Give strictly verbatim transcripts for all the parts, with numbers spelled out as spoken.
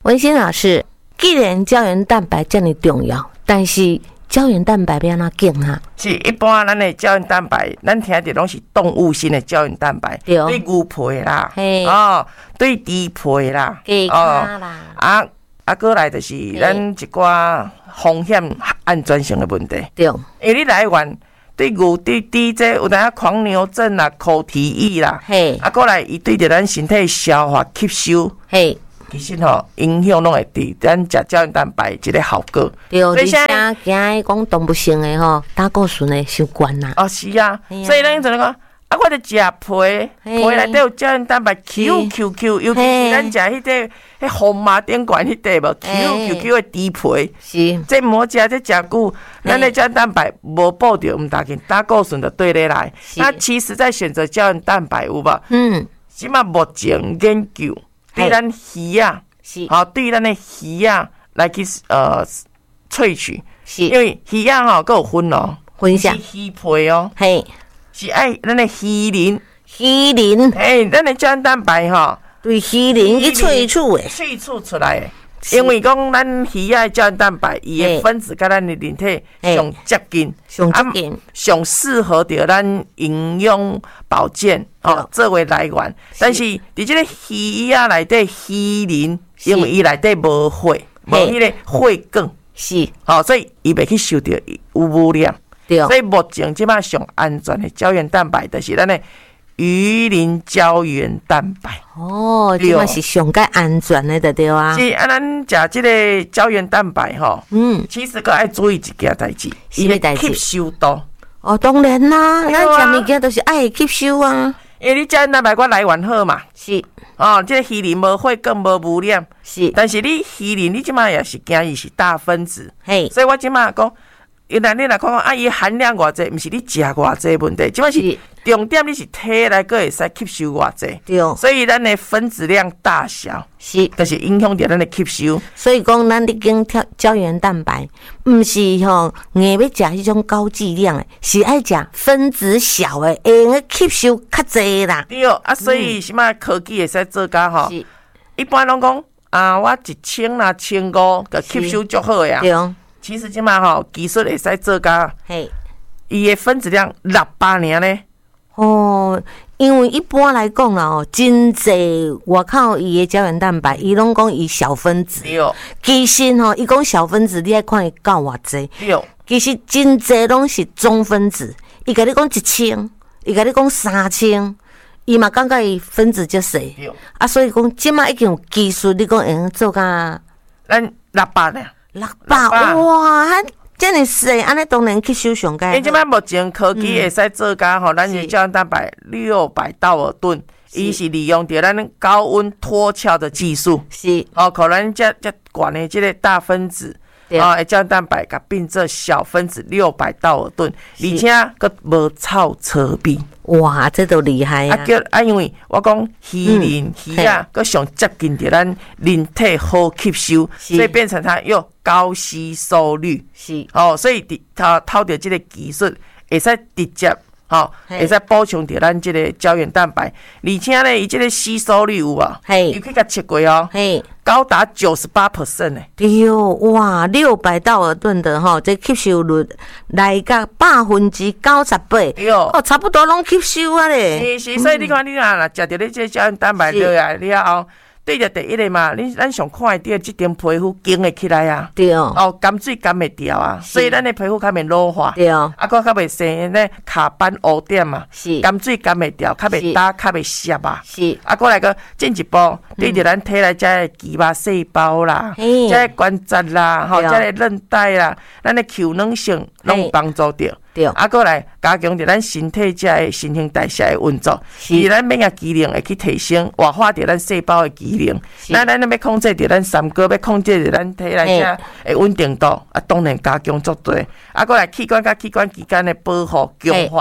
文心老师，既然胶原蛋白这么重要，但是胶原蛋白要安怎拣哈？ 是一般咱的胶原蛋白，咱听的拢是动物性的胶原蛋白，对牛皮啦，哦，对猪皮啦， 鸡脚啦， 啊啊，过来就是咱一寡风险安全性的问题。对，因为你来源对牛对猪这有当狂牛症啦、口蹄疫啦，嘿，啊，过来伊对着咱身体消化吸收，嘿。其实吼，影响拢会伫咱食胶原蛋白一个效果。 对，而且惊讲动物性的吼，胆固醇的伤悬啦。 哦，是啊，所以咱就讲，啊，我着食皮，皮内底有胶原蛋白 ，Q Q Q， 尤其是咱食迄个迄红麻顶管迄块无 ，Q Q Q 的猪皮，是，这莫食这食久，咱的胶原蛋白无补着，毋要紧，胆固醇就对咧来。那其实在选择胶原蛋白有无？嗯，即马目前研究。对咱鱼啊，是好，对咱的鱼啊来去呃萃取，是因为鱼啊吼，佮有分哦，分是鱼皮哦，嘿，是爱咱的鱼鳞，鱼鳞，嘿，咱的胶原蛋白吼，对鱼鳞去萃取的，萃取出来的。因为讲咱鱼啊胶原蛋白，伊的分子甲咱的人体上接近，上接近，上适合着咱营养保健哦作为来源。但是伫即个鱼啊内底鱼鳞，因为伊内底无血，无迄个血管，是，哦，所以伊袂去受到有污染。对，所以目前即摆上安全的胶原蛋白，就是咱的鱼鳞胶原蛋白哦，这嘛是上介安全的，对对啊。 是啊，咱食这个胶原蛋白吼，嗯，其实佫爱注意一件代志，伊的吸收度。 哦，当然啦，咱食物件都是爱吸收啊。 因为你胶原蛋白我来源好嘛，是哦，这个鱼鳞无血更无污染，是。但是你鱼鳞你即马也是惊伊是大分子，嘿，所以我即马讲。原来你来看看，啊，伊含量偌济，毋是你食偌济问题，即摆是重点，你是体内个会使吸收偌济，对，所以咱的分子量大小是，就是影响着咱的吸收。 所以讲，咱你讲胶原蛋白，毋是吼硬要食迄种高剂量的，是爱食分子小的，会用吸收较济啦。 对啊，所以什么科技会使做甲吼？一般拢讲啊，我一千啦，千五个吸收足好呀。对。其实即马吼技术会使做甲，嘿，伊的分子量六百尔呢。 哦，因为一般来讲啦，哦，真济外口伊的胶原蛋白，伊拢讲伊小分子。对。其实吼，伊讲小分子，你爱看伊到偌济。对。其实真济拢是中分子，伊甲你讲一千，伊甲你讲三千，伊嘛感觉伊分子足细。对。啊，所以讲即马已经有技术，你讲会用做甲咱六百呢。 六百哇，这么细，安尼当然吸收上介。 因即摆目前科技会使做甲吼，咱的胶原蛋白六百道尔顿，伊是利用着咱高温脱壳的技术，是哦，可能遮遮悬的这个大分子。啊，胶原蛋白甲变做小分子六百道尔顿，而且佫无臭车味。 哇，这都厉害啊！ 啊，叫啊，因为我讲鱼鳞鱼啊，佫上接近着咱人体好吸收，所以变成它又高吸收率。是哦，所以它透着这个技术，会使直接。好，会使补充着咱这个胶原蛋白，而且呢，伊这个吸收率有啊，有去甲测过哦，高达九十八 percent 呢。 对哦，哇，六百道尔顿的吼，这吸收率来到百分之九十八，哦，差不多拢吸收啊咧。 是是，所以你看你啊，若食着你这胶原蛋白落来了后。对着第一个嘛，你咱上看会到即张皮肤紧会起来啊，对哦，哦，干水干袂掉啊，所以咱的皮肤较袂老化，对哦，啊，佫较袂生咧卡斑乌点嘛，是，干水干袂掉，较袂打，较袂涩啊，是，啊，过来个进一步，对着咱体内遮个肌肉细胞啦，遮个关节啦，吼，遮个韧带啦，咱的球能性拢帮助着。啊，过来加强着咱身体遮个新陈代谢的运作，而咱免疫机能会去提升，活化着咱细胞的机能。那咱要控制着咱三高，要控制着咱体内遮的稳定度，啊，当然加强足多。啊，过来器官甲器官之间的保护强化，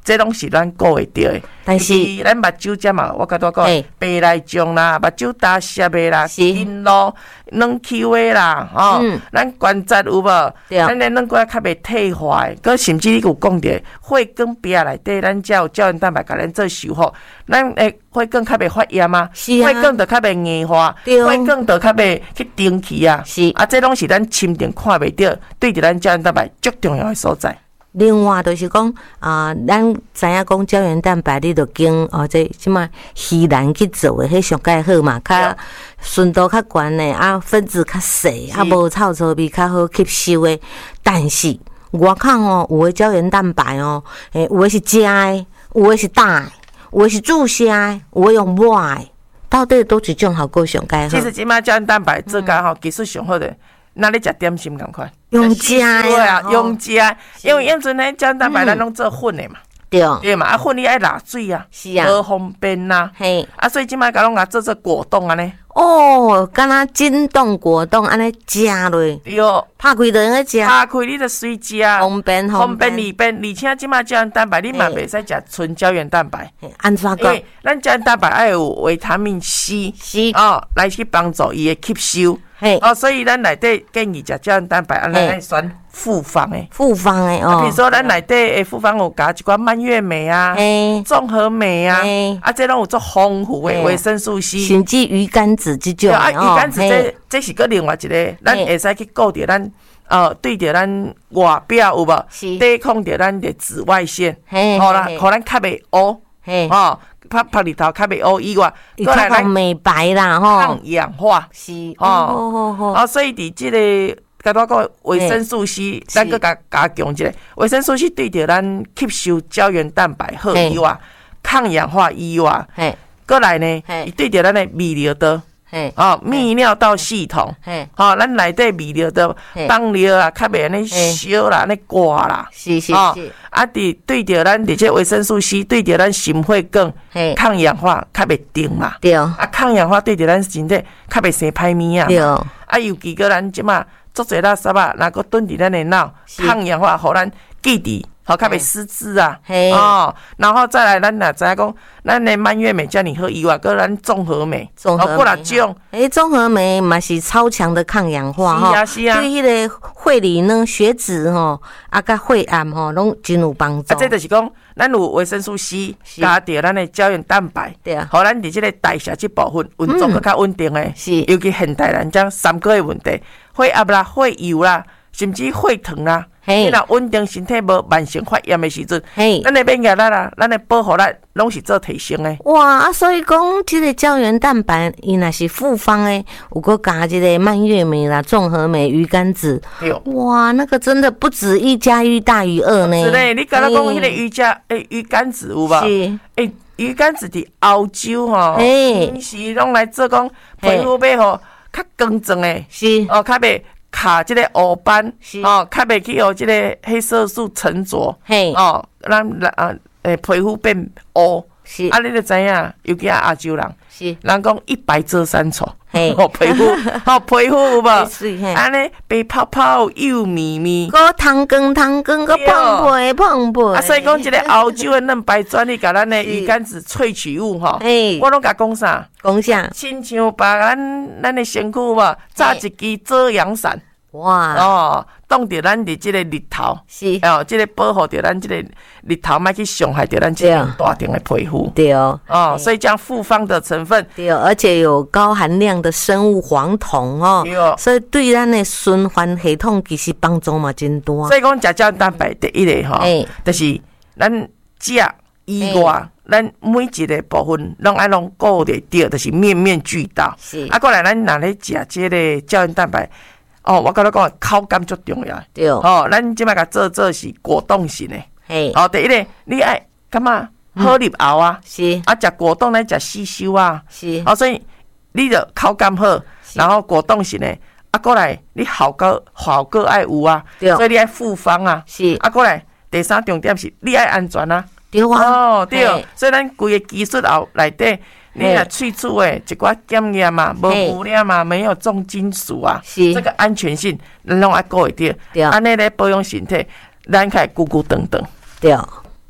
这拢是咱顾会到的。 但是咱目睭遮嘛，我甲大讲，白内障啦，目睭打斜的啦，筋络、软球的啦，吼、嗯，咱关节有无？咱的软骨较袂退化的，佮甚至你有讲着血管壁内底，咱才有胶原蛋白甲咱做修复，咱诶血管较袂发炎啊，血管就较袂硬化，血管就较袂去顶起啊，是啊，这拢是咱亲眼看袂到，对着咱胶原蛋白足重要的所在。 另外就是讲啊、呃，咱知影讲胶原蛋白，你着经哦，这即马鱼卵去做的，迄上介好嘛，较纯度较悬的，啊分子较细，啊无臭臭味，较好吸收的。但是外口哦，有的胶原蛋白哦，诶，有的是食的，有的是打的，有的是注射的，有的用抹的，到底都一种效果上介好？ 其实即马胶原蛋白做甲吼技术上好的。那你食点心共款， 用食啊，用食，因为以前迄胶原蛋白咱拢做粉的嘛， 对对嘛，啊粉你爱拿水啊， 是啊， 无方便呐，嘿，啊所以即摆甲拢甲做做果冻安尼。 哦，敢若震动果冻安尼食落， 对， 拍开就用个食， 拍开你就随食， 方便方便利便，而且即摆胶原蛋白你嘛袂使食纯胶原蛋白， 安怎讲？ 咱胶原蛋白爱有维他命 C， 是哦，来去帮助伊的吸收。哦，所以咱内底建议食胶原蛋白，啊，咱爱选复方的， 复方的哦。 比如说咱内底的复方有加一寡蔓越莓啊、综合莓啊，啊，这拢有足丰富的维生素 C， 甚至鱼肝子这种。 啊，鱼肝子这这是个另外一个，咱会使去顾着咱呃对着咱外表有无，抵抗着咱的紫外线，好啦，互咱较袂乌，哦。拍拍日头较袂乌以外， 过来咱美白啦吼， 抗氧化是哦， 哦，所以伫即个甲我讲维生素 C， 咱搁加加强一个维生素 C 对着咱吸收胶原蛋白好以外，抗氧化以外，过来呢，伊对着咱的泌尿道。哦，泌尿道系统，哦，咱内底泌尿道放尿啊，较袂安尼烧啦，安尼刮啦， 是是是， 啊，伫对着咱伫这维生素 C， 对着咱心血管抗氧化较袂定嘛， 对， 啊，抗氧化对着咱身体较袂生歹物啊， 对， 啊，尤其个咱即马足侪垃圾啊，若个蹲伫咱的脑，抗氧化，互咱记忆。好，较袂失智啊，哦，然后再来，咱若知影讲，咱的蔓越莓遮尔好以外，搁咱综合莓， 综合过六种， 诶，综合莓嘛是超强的抗氧化哈，是啊是啊， 对迄个血里呢血脂吼，啊甲血癌吼，拢真有帮助。 啊，这就是讲，咱有维生素 C， 加着咱的胶原蛋白， 对啊， 互咱伫即个代谢即部分运作搁较稳定诶， 是， 尤其现代人将三个的问题，血压啦、血油啦，甚至血糖啦。你若稳定身体无慢性发炎的时阵，咱的免疫力啦，咱的保护力拢是做提升的。 哇啊！所以讲，这个胶原蛋白，伊若是复方的，有个加这个蔓越莓啦、综合莓、鱼肝子，哇，那个真的不止一加一大于二呢。 是嘞，你刚才讲迄个鱼加诶鱼肝子有无？是诶，鱼肝子伫欧洲吼，平时拢来做讲皮肤要吼较光泽诶，是哦，较袂。卡即个黑斑，哦，较袂去互即个黑色素沉着，哦，咱啊诶皮肤变乌，是啊，你就知影，尤其啊亚洲人，是人讲一白遮三丑，哦皮肤，哦皮肤有无？安尼白泡泡幼绵绵， 个汤光汤光个胖皮胖皮， 啊，所以讲即个欧洲的嫩白专利，甲咱的鱼肝子萃取物吼，我拢甲讲啥？ 讲啥？ 亲像把咱咱的身躯嘛，炸一支遮阳伞。 哇哦，挡着咱的这个日头，是哦，这个保护着咱这个日头，莫去伤害着咱这个大顶的皮肤。 对哦， 哦，所以这样复方的成分， 对，而且有高含量的生物黄酮哦，对哦，所以对咱的循环系统其实帮助嘛真多。 所以讲，食胶原蛋白第一个哈，就是咱食以外，咱每一个部分拢爱拢顾得到，就是面面俱到。是啊，过来咱若咧食这个胶原蛋白。哦，我甲你讲，口感最重要。对哦，咱即摆甲做做是果冻型的。嘿，哦，第一个你爱感觉好入喉啊，是啊，食果冻来食吸收啊，是哦，所以你着口感好，然后果冻型的，啊，过来你效果效果爱有啊，所以你爱复方啊，是啊，过来第三重点是你爱安全啊，对啊，哦对，所以咱规个技术后内底。你若萃取诶一寡检验嘛，无污染嘛，没有重金属啊，这个安全性咱拢爱顾会着。安尼咧保养身体，咱开久久长长。对。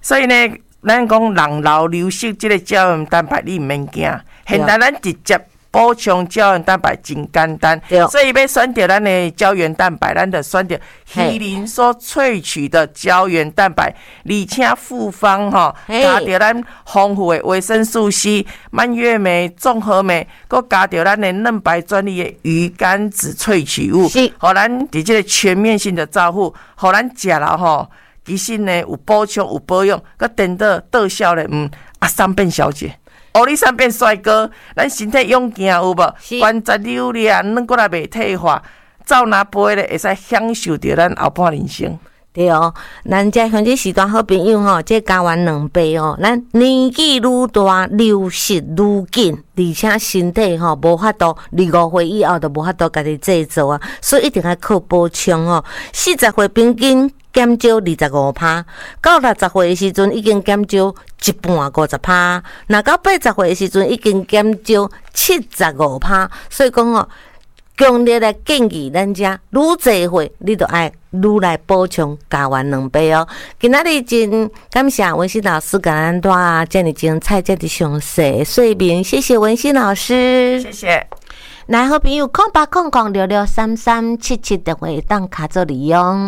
所以呢，咱讲人老流失这个胶原蛋白，你唔免惊。现在咱直接补充胶原蛋白真简单，所以要选择咱的胶原蛋白，咱就选择麒麟所萃取的胶原蛋白，而且复方吼，加着咱丰富的维生素 C、蔓越莓、综合莓，佮加着咱的嫩白专利的鱼肝子萃取物，互咱伫这个全面性的照顾，互咱食了吼，其实呢有补充有保养，佮等到到效咧，嗯，啊三变小姐。欧丽山变帅哥，咱身体勇健有无？关节扭咧，软骨也袂退化，走哪杯咧会使享受到咱后半人生。 对哦，咱这像这时段好朋友吼，这加完两杯哦，咱年纪愈大，流失愈紧，而且身体吼无法度，二五岁以后都无法度家己制作啊，所以一定要靠补充哦。四十岁平均减少二十五趴，到六十岁的时阵已经减少一半五十趴，那到八十岁的时阵已经减少七十五趴，所以讲哦。强烈来建议咱遮愈侪岁，你都爱愈来补充加完两杯哦。今仔日真感谢文心老师甲咱带遮尔精彩、遮尔详细说明，谢谢文心老师， 谢谢。 来，好朋友空八空空六六三三七七的回档卡做利用。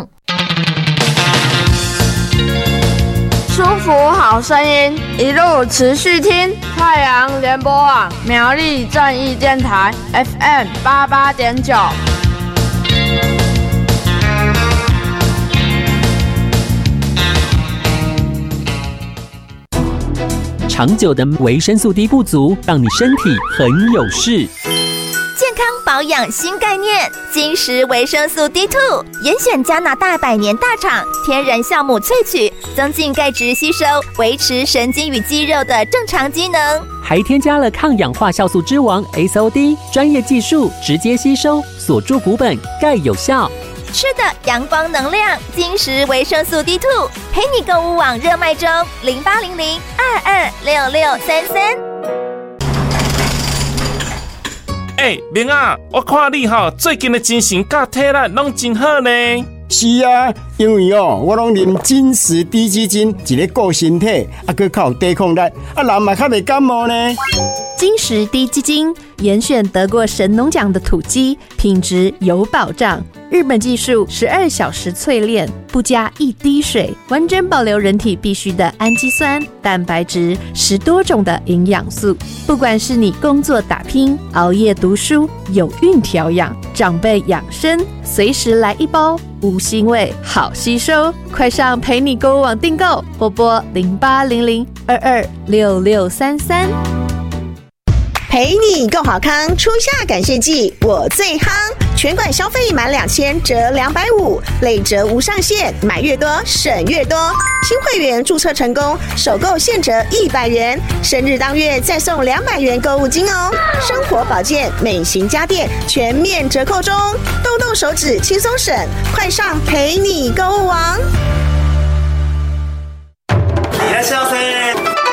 舒服好声音，一路持续听太阳联播网苗栗正义电台 F M 八八点九。 长久的维生素 D 不足，让你身体很有事。 健康保养新概念，金石维生素 D 二 严选加拿大百年大厂天然酵母萃取，增进钙质吸收，维持神经与肌肉的正常机能， 还添加了抗氧化酵素之王 S O D， 专业技术直接吸收，锁住骨本，钙有效。 吃的阳光能量，金石维生素 D 二 陪你购物网热卖中，零八零零二二六六三三。 哎、欸，明啊，我看你吼最近的精神甲体力拢真好呢。 是啊，因为哦，我拢啉金石低基金，一个顾身体，啊，佮较有抵抗力，啊，人嘛较袂感冒呢。 金石低基金严选得过神农奖的土鸡，品质有保障。日本技术十二小时淬炼，不加一滴水，完整保留人体必需的氨基酸、蛋白质，十多种的营养素。不管是你工作打拼、熬夜读书、有孕调养、长辈养生，随时来一包，无腥味，好吸收。快上陪你购物网订购，或拨零八零零二二六六三三。 陪你够好康，初夏感谢季我最夯，全馆消费满两千折两百五，累折无上限，买越多省越多。新会员注册成功，首购现折一百元，生日当月再送两百元购物金哦。生活保健、美型家电全面折扣中，动动手指轻松省，快上陪你购物网。 いらっしゃいませ。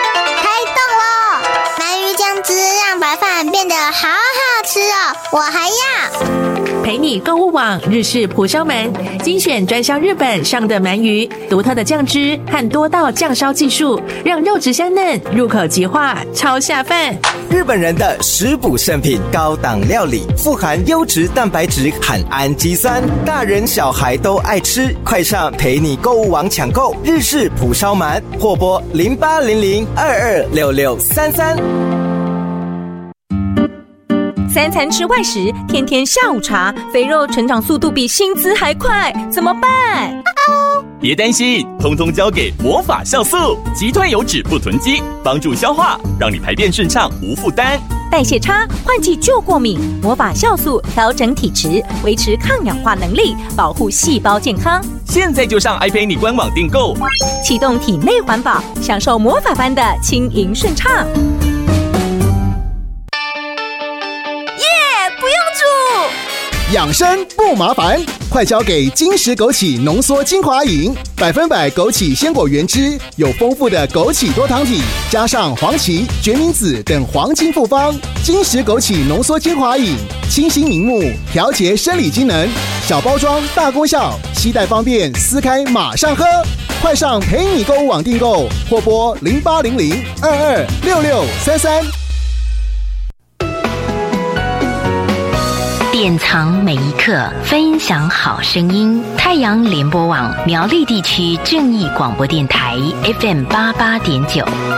汁让白饭变得好好吃哦，我还要。 陪你购物网日式蒲烧鳗，精选专销日本上的鳗鱼，独特的酱汁和多道酱烧技术，让肉质香嫩，入口即化，超下饭。 日本人的食补圣品，高档料理，富含优质蛋白质和氨基酸，大人小孩都爱吃。快上陪你购物网抢购日式蒲烧鳗，或拨零八零零二二六六三三。 三餐吃外食，天天下午茶，肥肉成长速度比薪资还快，怎么办？ 别担心，通通交给魔法酵素，击退油脂不囤积，帮助消化，让你排便顺畅无负担。 代谢差，换季就过敏，魔法酵素调整体质，维持抗氧化能力，保护细胞健康。 现在就上 iPay 官网订购， 启动体内环保，享受魔法般的轻盈顺畅。 养生不麻烦，快交给金石枸杞浓缩精华饮，百分百枸杞鲜果原汁，有丰富的枸杞多糖体，加上黄芪、决明子等黄金复方。金石枸杞浓缩精华饮，清新明目，调节生理机能，小包装大功效，携带方便，撕开马上喝。 快上陪你购物网订购，或拨零八零零二二六六三三。 典藏每一刻，分享好声音。太阳联播网苗栗地区正义广播电台 F M 八八点九。